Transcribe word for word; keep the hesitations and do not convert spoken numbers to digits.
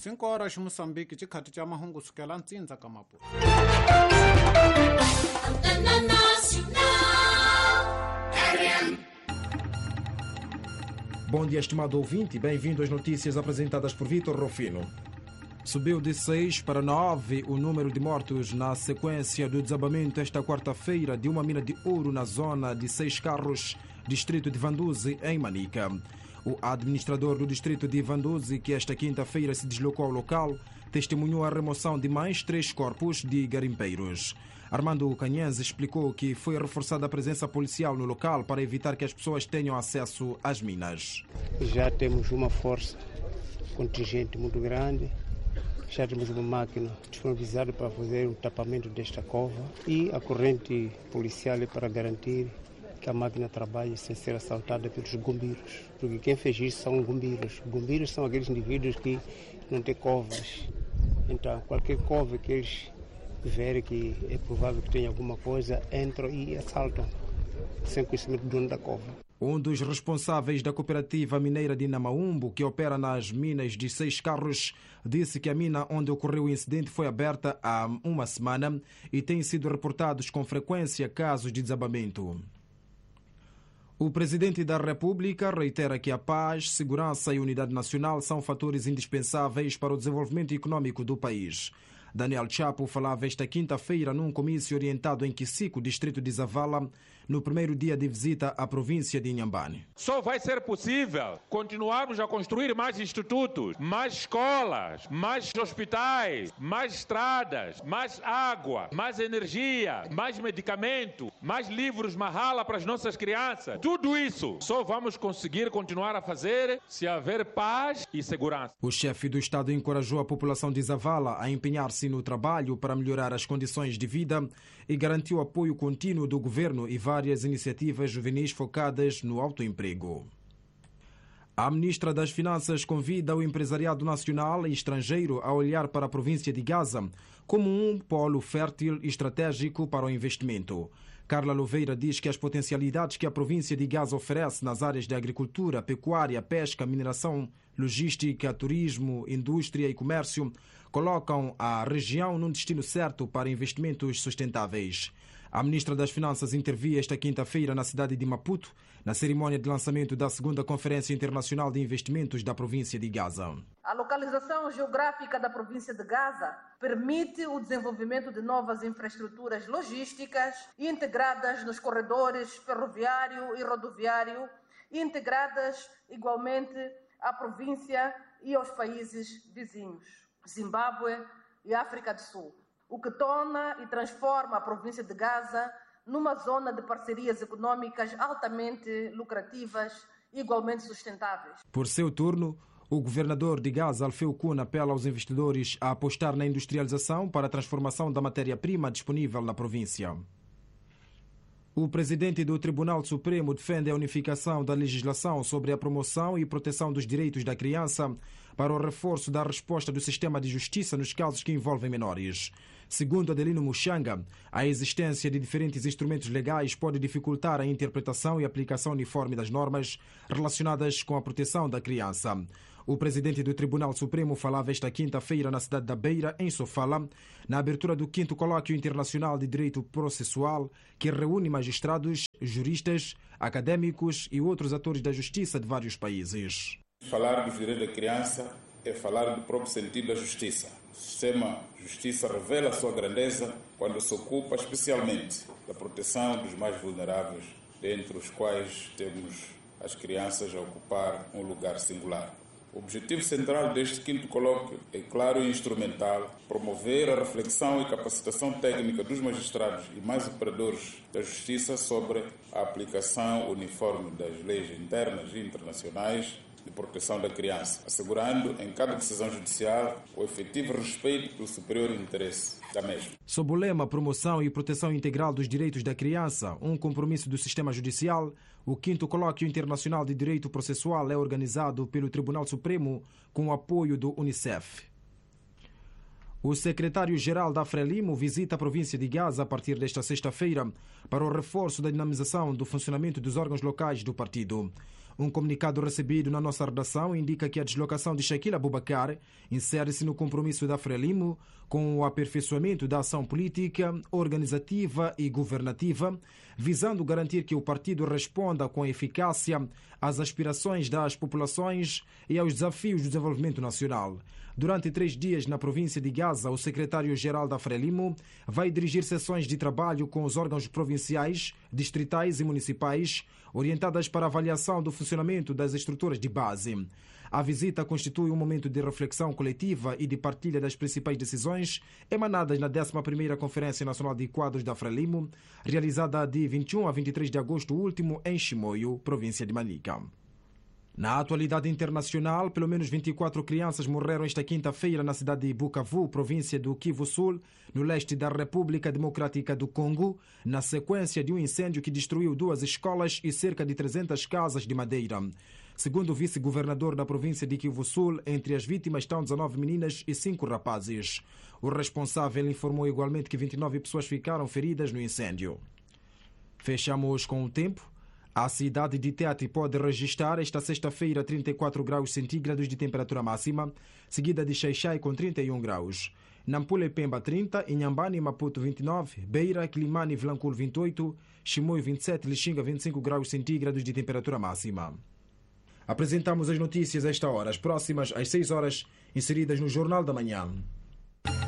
cinco horas Moçambique, chikati cha mahungu sukela ntinza kamapo. Bom dia, estimado ouvinte, bem-vindo às notícias apresentadas por Vitor Rufino. Subiu de seis para nove o número de mortos na sequência do desabamento esta quarta-feira de uma mina de ouro na zona de Seis Carros, distrito de Vanduzi, em Manica. O administrador do distrito de Vanduzi, que esta quinta-feira se deslocou ao local, testemunhou a remoção de mais três corpos de garimpeiros. Armando Canhães explicou que foi reforçada a presença policial no local para evitar que as pessoas tenham acesso às minas. Já temos uma força contingente muito grande, já temos uma máquina disponibilizada para fazer o tapamento desta cova e a corrente policial para garantir que a máquina trabalhe sem ser assaltada pelos bombeiros, porque quem fez isso são bombeiros. Bombeiros são aqueles indivíduos que não têm covas, então qualquer cova que eles verem que é provável que tenha alguma coisa, entram e assaltam, sem conhecimento do dono da cova. Um dos responsáveis da cooperativa mineira de Namaumbo, que opera nas minas de Seis Carros, disse que a mina onde ocorreu o incidente foi aberta há uma semana e têm sido reportados com frequência casos de desabamento. O presidente da República reitera que a paz, segurança e unidade nacional são fatores indispensáveis para o desenvolvimento econômico do país. Daniel Chapo falava esta quinta-feira num comício orientado em Quisico, distrito de Zavala, no primeiro dia de visita à província de Inhambane. Só vai ser possível continuarmos a construir mais institutos, mais escolas, mais hospitais, mais estradas, mais água, mais energia, mais medicamento, mais livros Mahala para as nossas crianças. Tudo isso só vamos conseguir continuar a fazer se haver paz e segurança. O chefe do Estado encorajou a população de Zavala a empenhar-se no trabalho para melhorar as condições de vida e garantiu apoio contínuo do governo e várias iniciativas juvenis focadas no autoemprego. A ministra das Finanças convida o empresariado nacional e estrangeiro a olhar para a província de Gaza como um polo fértil e estratégico para o investimento. Carla Louveira diz que as potencialidades que a província de Gaza oferece nas áreas de agricultura, pecuária, pesca, mineração, logística, turismo, indústria e comércio colocam a região num destino certo para investimentos sustentáveis. A ministra das Finanças intervia esta quinta-feira na cidade de Maputo, na cerimônia de lançamento da segunda Conferência Internacional de Investimentos da província de Gaza. A localização geográfica da província de Gaza permite o desenvolvimento de novas infraestruturas logísticas integradas nos corredores ferroviário e rodoviário, integradas igualmente à província e aos países vizinhos, Zimbábue e África do Sul, o que torna e transforma a província de Gaza numa zona de parcerias econômicas altamente lucrativas e igualmente sustentáveis. Por seu turno, o governador de Gaza, Alfeu Kuna, apela aos investidores a apostar na industrialização para a transformação da matéria-prima disponível na província. O presidente do Tribunal Supremo defende a unificação da legislação sobre a promoção e proteção dos direitos da criança para o reforço da resposta do sistema de justiça nos casos que envolvem menores. Segundo Adelino Muxanga, a existência de diferentes instrumentos legais pode dificultar a interpretação e aplicação uniforme das normas relacionadas com a proteção da criança. O presidente do Tribunal Supremo falava esta quinta-feira na cidade da Beira, em Sofala, na abertura do quinto Colóquio Internacional de Direito Processual, que reúne magistrados, juristas, académicos e outros atores da justiça de vários países. Falar dos direitos da criança é falar do próprio sentido da justiça. O sistema de justiça revela a sua grandeza quando se ocupa especialmente da proteção dos mais vulneráveis, dentre os quais temos as crianças a ocupar um lugar singular. O objetivo central deste quinto colóquio é claro e instrumental: promover a reflexão e capacitação técnica dos magistrados e mais operadores da justiça sobre a aplicação uniforme das leis internas e internacionais de proteção da criança, assegurando em cada decisão judicial o efetivo respeito pelo superior interesse da mesma. Sob o lema Promoção e Proteção Integral dos Direitos da Criança, um compromisso do sistema judicial, o quinto Colóquio Internacional de Direito Processual é organizado pelo Tribunal Supremo com o apoio do Unicef. O secretário-geral da Frelimo visita a província de Gaza a partir desta sexta-feira para o reforço da dinamização do funcionamento dos órgãos locais do partido. Um comunicado recebido na nossa redação indica que a deslocação de Shaquille Abubakar insere-se no compromisso da Frelimo com o aperfeiçoamento da ação política, organizativa e governativa, visando garantir que o partido responda com eficácia às aspirações das populações e aos desafios do desenvolvimento nacional. Durante três dias na província de Gaza, o secretário-geral da Frelimo vai dirigir sessões de trabalho com os órgãos provinciais, distritais e municipais, orientadas para a avaliação do funcionamento das estruturas de base. A visita constitui um momento de reflexão coletiva e de partilha das principais decisões emanadas na décima primeira Conferência Nacional de Quadros da Frelimo, realizada de vinte e um a vinte e três de agosto último em Chimoio, província de Manica. Na atualidade internacional, pelo menos vinte e quatro crianças morreram esta quinta-feira na cidade de Bukavu, província do Kivu Sul, no leste da República Democrática do Congo, na sequência de um incêndio que destruiu duas escolas e cerca de trezentas casas de madeira. Segundo o vice-governador da província de Kivu Sul, entre as vítimas estão dezanove meninas e cinco rapazes. O responsável informou igualmente que vinte e nove pessoas ficaram feridas no incêndio. Fechamos com o tempo. A cidade de Teati pode registrar esta sexta-feira trinta e quatro graus centígrados de temperatura máxima, seguida de Xai-Xai com trinta e um graus. Nampula e Pemba trinta, Inhambane e Maputo vinte e nove, Beira, Quilimane e Vilanculo vinte e oito, Chimoio vinte e sete, Lixinga vinte e cinco graus centígrados de temperatura máxima. Apresentamos as notícias a esta hora, as próximas às seis horas, inseridas no Jornal da Manhã.